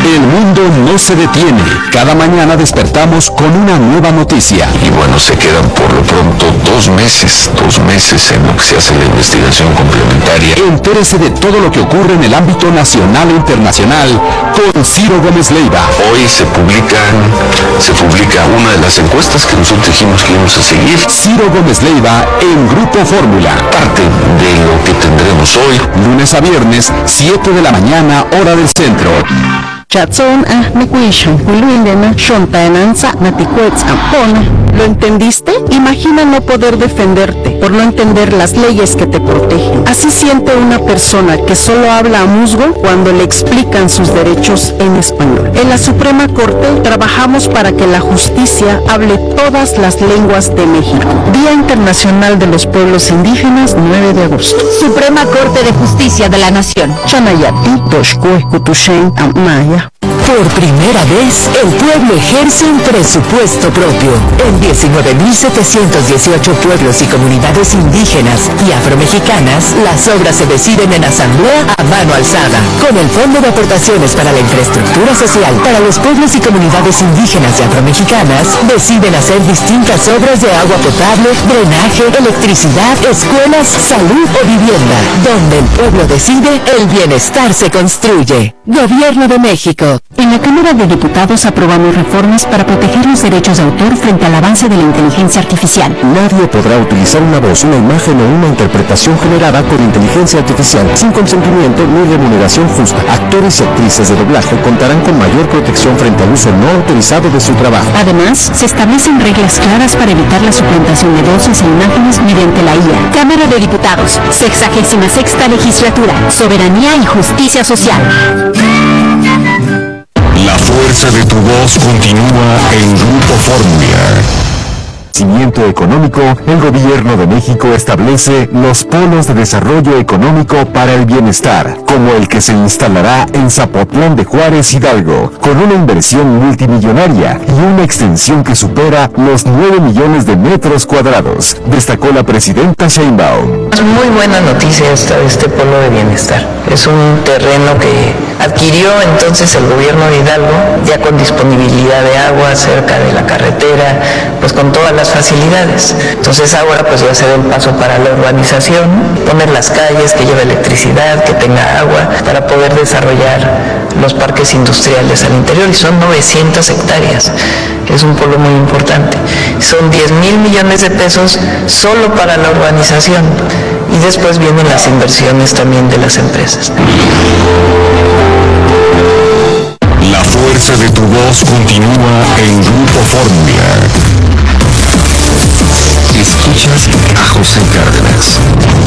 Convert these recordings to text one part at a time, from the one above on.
El mundo no se detiene. Cada mañana despertamos con una nueva noticia. Y bueno, se quedan por lo pronto 2 meses en lo que se hace la investigación complementaria. Entérese de todo lo que ocurre en el ámbito nacional e internacional con Ciro Gómez Leiva. Hoy se publica una de las encuestas que nosotros dijimos que íbamos a seguir. Ciro Gómez Leiva en Grupo Fórmula. Parte de lo que tendremos hoy. Lunes a viernes, 7 de la mañana, hora del centro. ¿Lo entendiste? Imagina no poder defenderte por no entender las leyes que te protegen. Así siente una persona que solo habla a musgo cuando le explican sus derechos en español. En la Suprema Corte trabajamos para que la justicia hable todas las lenguas de México. Día Internacional de los Pueblos Indígenas, 9 de agosto. Suprema Corte de Justicia de la Nación. Por primera vez, el pueblo ejerce un presupuesto propio. En 19.718 pueblos y comunidades indígenas y afromexicanas, las obras se deciden en asamblea a mano alzada. Con el Fondo de Aportaciones para la Infraestructura Social para los pueblos y comunidades indígenas y afromexicanas, deciden hacer distintas obras de agua potable, drenaje, electricidad, escuelas, salud o vivienda. Donde el pueblo decide, el bienestar se construye. Gobierno de México. En la Cámara de Diputados aprobamos reformas para proteger los derechos de autor frente al avance de la inteligencia artificial. Nadie podrá utilizar una voz, una imagen o una interpretación generada por inteligencia artificial sin consentimiento ni remuneración justa. Actores y actrices de doblaje contarán con mayor protección frente al uso no autorizado de su trabajo. Además, se establecen reglas claras para evitar la suplantación de voces e imágenes mediante la IA. Cámara de Diputados, 66ª Legislatura, Soberanía y Justicia Social. La fuerza de tu voz continúa en Grupo Fórmula. Crecimiento económico, el Gobierno de México establece los polos de desarrollo económico para el bienestar, como el que se instalará en Zapotlán de Juárez, Hidalgo, con una inversión multimillonaria y una extensión que supera los 9 millones de metros cuadrados, destacó la presidenta Sheinbaum. Es muy buena noticia esta de este polo de bienestar. Es un terreno que adquirió entonces el gobierno de Hidalgo, ya con disponibilidad de agua cerca de la carretera, pues con todas las facilidades. Entonces ahora pues va a ser el paso para la urbanización, poner las calles, que lleve electricidad, que tenga agua, para poder desarrollar los parques industriales al interior, y son 900 hectáreas. Es un polo muy importante. Son 10,000 millones de pesos solo para la urbanización, y después vienen las inversiones también de las empresas. La fuerza de tu voz continúa en Grupo Fórmula. Escuchas a José Cárdenas.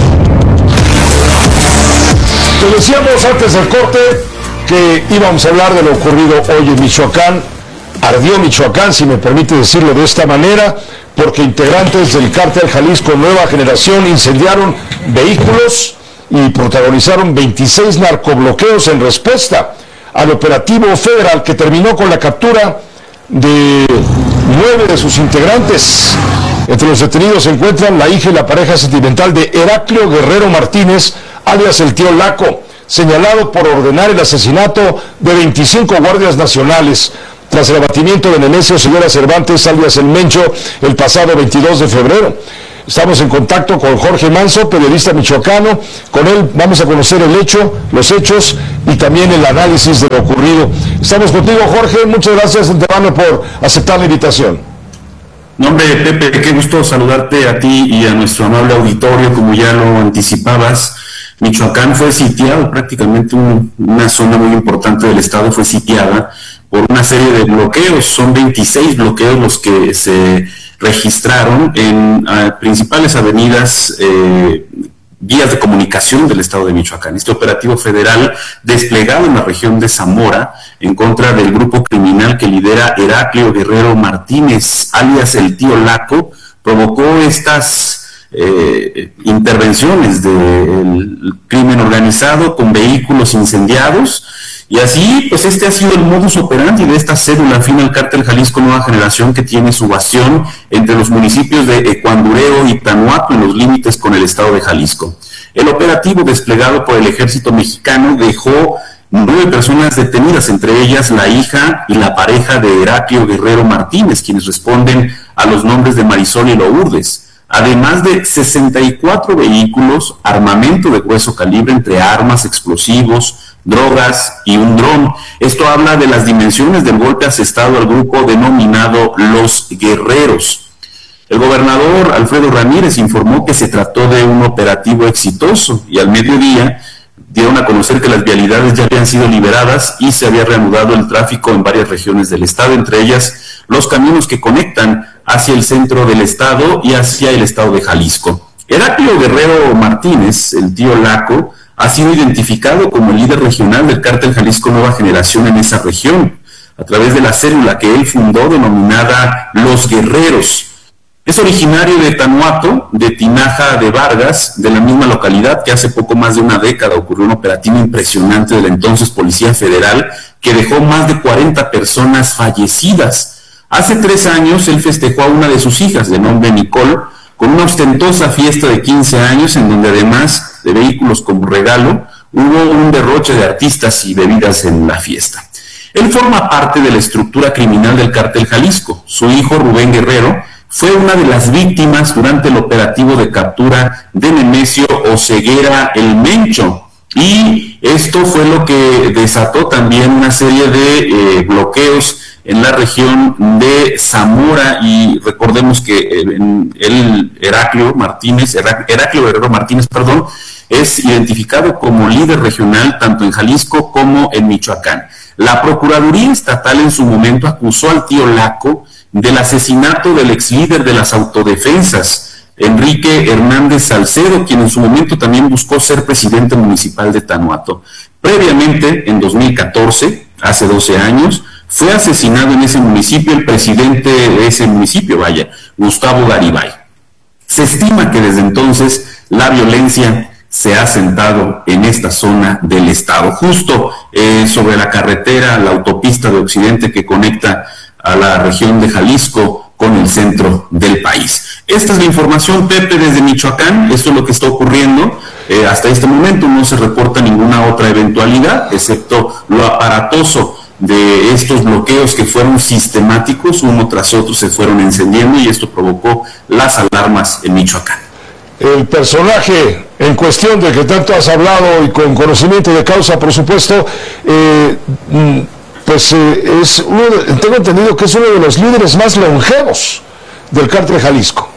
Te decíamos antes del corte que íbamos a hablar de lo ocurrido hoy en Michoacán. Ardió Michoacán, si me permite decirlo de esta manera, porque integrantes del Cártel Jalisco Nueva Generación incendiaron vehículos y protagonizaron 26 narcobloqueos en respuesta al operativo federal que terminó con la captura de 9 de sus integrantes. Entre los detenidos se encuentran la hija y la pareja sentimental de Heraclio Guerrero Martínez, alias el Tío Laco, señalado por ordenar el asesinato de 25 guardias nacionales, tras el abatimiento de Nemesio Ceguera Cervantes, alias el Mencho, el pasado 22 de febrero. Estamos en contacto con Jorge Manso, periodista michoacano. Con él vamos a conocer los hechos y también el análisis de lo ocurrido. Estamos contigo, Jorge. Muchas gracias, antemano, por aceptar la invitación. No, hombre, Pepe, qué gusto saludarte a ti y a nuestro amable auditorio. Como ya lo anticipabas, Michoacán fue sitiado, prácticamente una zona muy importante del estado fue sitiada por una serie de bloqueos. Son 26 bloqueos los que se registraron en principales avenidas, vías de comunicación del estado de Michoacán. Este operativo federal desplegado en la región de Zamora en contra del grupo criminal que lidera Heraclio Guerrero Martínez, alias el Tío Laco, provocó estas intervenciones del crimen organizado con vehículos incendiados. Y así, pues este ha sido el modus operandi de esta cédula afín al Cártel Jalisco Nueva Generación, que tiene su base entre los municipios de Ecuandureo y Tanuaco, en los límites con el estado de Jalisco. El operativo desplegado por el ejército mexicano dejó 9 personas detenidas, entre ellas la hija y la pareja de Heraclio Guerrero Martínez, quienes responden a los nombres de Marisol y Lourdes, además de 64 vehículos, armamento de grueso calibre, entre armas, explosivos, drogas y un dron. Esto habla de las dimensiones del golpe asestado al grupo denominado Los Guerreros. El gobernador Alfredo Ramírez informó que se trató de un operativo exitoso y al mediodía dieron a conocer que las vialidades ya habían sido liberadas y se había reanudado el tráfico en varias regiones del estado, entre ellas los caminos que conectan hacia el centro del estado y hacia el estado de Jalisco. Heraclio Guerrero Martínez, el tío Laco, ha sido identificado como el líder regional del cártel Jalisco Nueva Generación en esa región, a través de la célula que él fundó denominada Los Guerreros. Es originario de Tanuato, de Tinaja de Vargas, de la misma localidad que hace poco más de una década ocurrió un operativo impresionante de la entonces Policía Federal que dejó más de 40 personas fallecidas. Hace 3 años él festejó a una de sus hijas, de nombre Nicole, con una ostentosa fiesta de 15 años en donde además de vehículos como regalo, hubo un derroche de artistas y bebidas en la fiesta. Él forma parte de la estructura criminal del cártel Jalisco. Su hijo Rubén Guerrero fue una de las víctimas durante el operativo de captura de Nemesio Oseguera el Mencho, y esto fue lo que desató también una serie de bloqueos en la región de Zamora, y recordemos que Heraclio Guerrero Martínez, es identificado como líder regional tanto en Jalisco como en Michoacán. La Procuraduría Estatal en su momento acusó al tío Laco del asesinato del ex líder de las autodefensas, Enrique Hernández Salcedo, quien en su momento también buscó ser presidente municipal de Tanuato. Previamente, en 2014, hace 12 años, fue asesinado en ese municipio el presidente de ese municipio, Gustavo Garibay. Se estima que desde entonces la violencia se ha asentado en esta zona del estado, justo sobre la carretera, la autopista de Occidente que conecta a la región de Jalisco con el centro del país. Esta es la información, Pepe, desde Michoacán. Esto es lo que está ocurriendo. Hasta este momento no se reporta ninguna otra eventualidad, excepto lo aparatoso de estos bloqueos que fueron sistemáticos, uno tras otro se fueron encendiendo, y esto provocó las alarmas en Michoacán. El personaje en cuestión del que tanto has hablado y con conocimiento de causa, por supuesto, tengo entendido que es uno de los líderes más longevos del cártel Jalisco.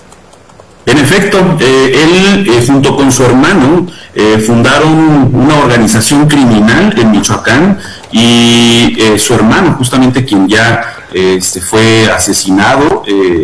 En efecto, él junto con su hermano fundaron una organización criminal en Michoacán, y su hermano, justamente quien ya fue asesinado,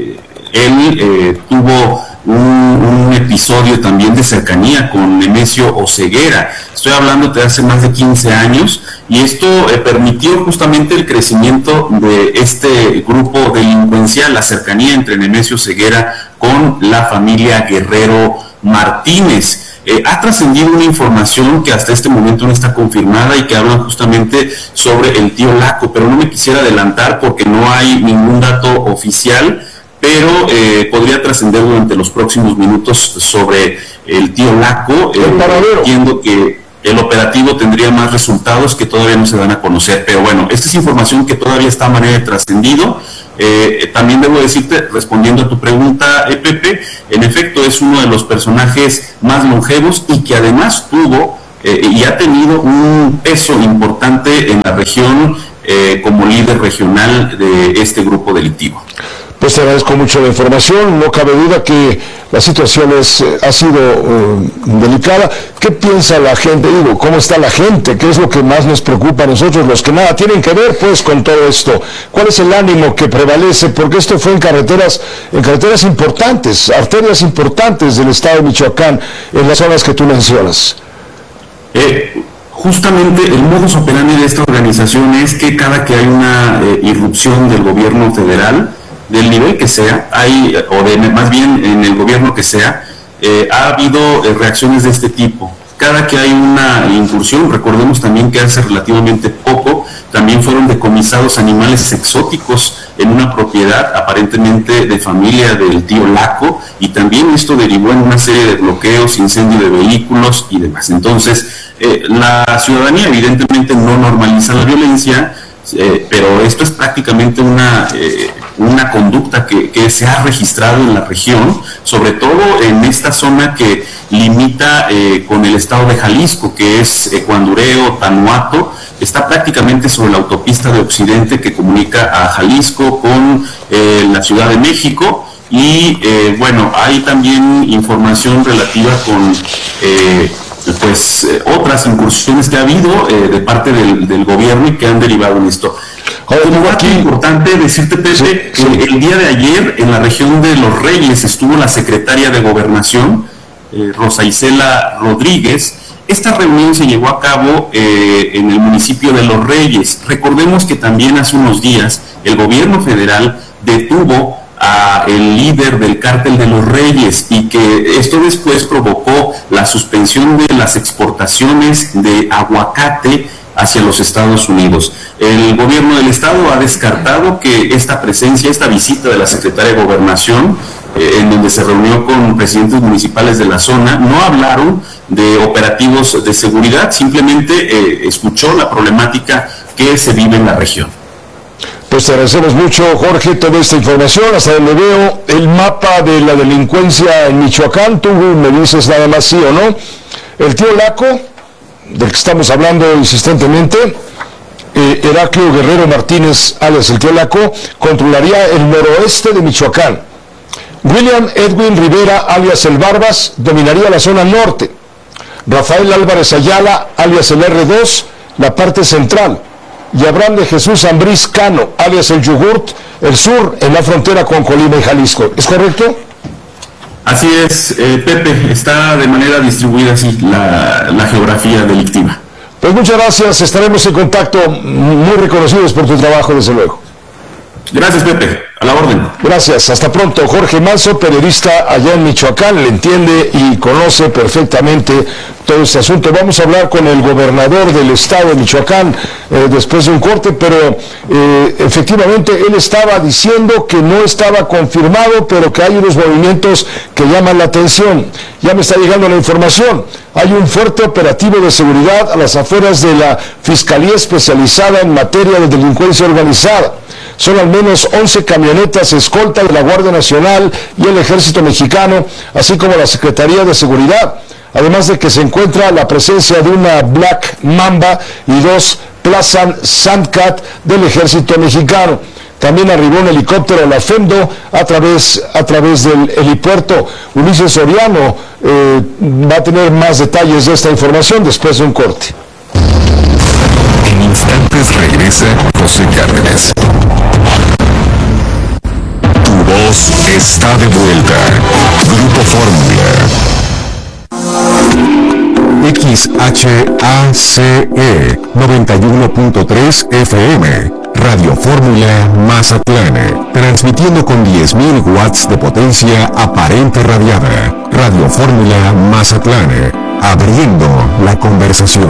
él tuvo un episodio también de cercanía con Nemesio Oseguera. Estoy hablando de hace más de 15 años, y esto permitió justamente el crecimiento de este grupo delincuencial, la cercanía entre Nemesio Oseguera con la familia Guerrero Martínez. Ha trascendido una información que hasta este momento no está confirmada y que habla justamente sobre el tío Laco, pero no me quisiera adelantar porque no hay ningún dato oficial, pero podría trascender durante los próximos minutos sobre el tío Laco. Entiendo que el operativo tendría más resultados que todavía no se dan a conocer, pero bueno, esta es información que todavía está a manera de trascendido. También debo decirte, respondiendo a tu pregunta, Pepe, en efecto es uno de los personajes más longevos y que además tuvo y ha tenido un peso importante en la región como líder regional de este grupo delictivo. Pues te agradezco mucho la información, no cabe duda que la situación ha sido delicada. ¿Qué piensa la gente? Digo, ¿cómo está la gente? ¿Qué es lo que más nos preocupa a nosotros, los que nada tienen que ver pues con todo esto? ¿Cuál es el ánimo que prevalece? Porque esto fue en carreteras importantes, arterias importantes del estado de Michoacán, en las zonas que tú mencionas. Justamente el modus operandi de esta organización es que cada que hay una irrupción del gobierno federal, del nivel que sea, más bien en el gobierno que sea, ha habido reacciones de este tipo. Cada que hay una incursión, recordemos también que hace relativamente poco también fueron decomisados animales exóticos en una propiedad aparentemente de familia del tío Laco, y también esto derivó en una serie de bloqueos, incendio de vehículos y demás. Entonces, la ciudadanía evidentemente no normaliza la violencia, pero esto es prácticamente una conducta que se ha registrado en la región, sobre todo en esta zona que limita con el estado de Jalisco, que es Cuandureo, Tanuato. Está prácticamente sobre la autopista de Occidente que comunica a Jalisco con la Ciudad de México. Y bueno, hay también información relativa con otras incursiones que ha habido de parte del gobierno y que han derivado en esto. Como dato importante decirte, Pepe, que el día de ayer en la región de Los Reyes estuvo la secretaria de Gobernación, Rosa Isela Rodríguez. Esta reunión se llevó a cabo en el municipio de Los Reyes. Recordemos que también hace unos días el gobierno federal detuvo a el líder del cártel de Los Reyes, y que esto después provocó la suspensión de las exportaciones de aguacate hacia los Estados Unidos. El gobierno del estado ha descartado que esta presencia, esta visita de la secretaria de Gobernación, en donde se reunió con presidentes municipales de la zona, no hablaron de operativos de seguridad, simplemente escuchó la problemática que se vive en la región. Pues te agradecemos mucho, Jorge, toda esta información. Hasta donde veo el mapa de la delincuencia en Michoacán, tú me dices nada más sí o no. El tío Laco, del que estamos hablando insistentemente, Heraclio Guerrero Martínez, alias el tío Laco, controlaría el noroeste de Michoacán. William Edwin Rivera, alias el Barbas, dominaría la zona norte. Rafael Álvarez Ayala, alias el R2, la parte central. Y Abraham de Jesús Ambriz Cano, alias el Yogurt, el sur, en la frontera con Colima y Jalisco. ¿Es correcto? Así es, Pepe, está de manera distribuida así la geografía delictiva. Pues muchas gracias, estaremos en contacto, muy reconocidos por tu trabajo, desde luego. Gracias, Pepe, a la orden. Gracias, hasta pronto. Jorge Manso, periodista allá en Michoacán, le entiende y conoce perfectamente todo este asunto. Vamos a hablar con el gobernador del estado de Michoacán después de un corte, pero efectivamente él estaba diciendo que no estaba confirmado, pero que hay unos movimientos que llaman la atención. Ya me está llegando la información. Hay un fuerte operativo de seguridad a las afueras de la Fiscalía Especializada en Materia de Delincuencia Organizada. Son al menos 11 camionetas escolta de la Guardia Nacional y el Ejército Mexicano, así como la Secretaría de Seguridad, además de que se encuentra la presencia de una Black Mamba y 2 Plazan Sandcat del Ejército Mexicano. También arribó un helicóptero, la FEMDO, a través del helipuerto. Ulises Soriano va a tener más detalles de esta información después de un corte. En instantes regresa José Cárdenas. Tu voz está de vuelta. Grupo Fórmula. XHACE 91.3 FM. Radio Fórmula Mazatlán. Transmitiendo con 10.000 watts de potencia aparente radiada. Radio Fórmula Mazatlán. Abriendo la conversación.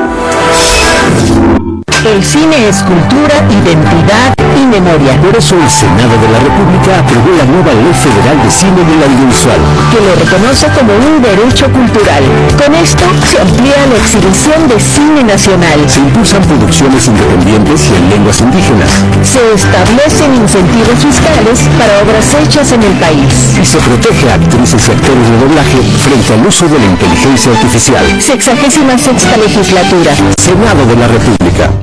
El cine es cultura, identidad y memoria. Por eso el Senado de la República aprobó la nueva Ley Federal de Cine del Audiovisual, que lo reconoce como un derecho cultural. Con esto se amplía la exhibición de cine nacional. Se impulsan producciones independientes y en lenguas indígenas. Se establecen incentivos fiscales para obras hechas en el país. Y se protege a actrices y actores de doblaje frente al uso de la inteligencia artificial. 66ª legislatura. Senado de la República.